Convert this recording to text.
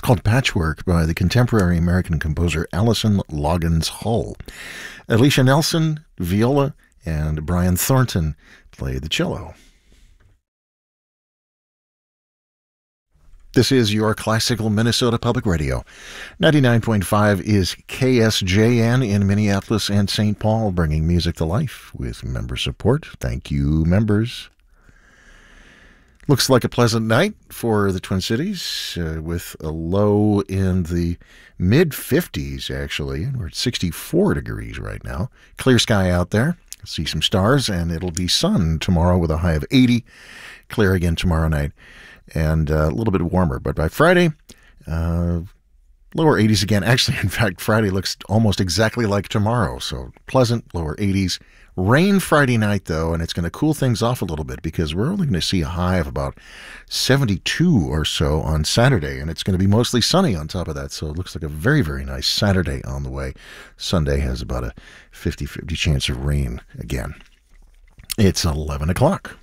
called Patchwork by the contemporary American composer Allison Loggins Hull. Alicia Nelson, viola, and Brian Thornton play the cello. This is your classical Minnesota Public Radio. 99.5 is KSJN in Minneapolis and St. Paul, bringing music to life with member support. Thank you, members. Looks like a pleasant night for the Twin Cities, with a low in the mid-50s, actually. We're at 64 degrees right now. Clear sky out there. See some stars, and it'll be sun tomorrow with a high of 80. Clear again tomorrow night. And a little bit warmer. But by Friday, lower 80s again. Actually, in fact, Friday looks almost exactly like tomorrow. So pleasant, lower 80s. Rain Friday night, though, and it's going to cool things off a little bit because we're only going to see a high of about 72 or so on Saturday. And it's going to be mostly sunny on top of that. So it looks like a very, very nice Saturday on the way. Sunday has about a 50-50 chance of rain again. It's 11 o'clock.